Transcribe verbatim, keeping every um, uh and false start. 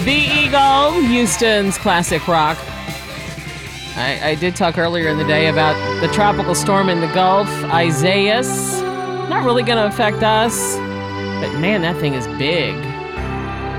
The Eagle, Houston's classic rock. I, I did talk earlier in the day about the tropical storm in the Gulf, Isaias. Not really going to affect us, but man, that thing is big.